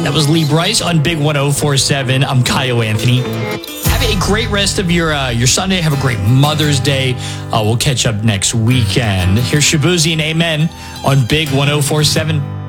That was Lee Bryce on Big 104.7. I'm Kyle Anthony. Have a great rest of your Sunday. Have a great Mother's Day. We'll catch up next weekend. Here's Shabuzi and Amen on Big 104.7.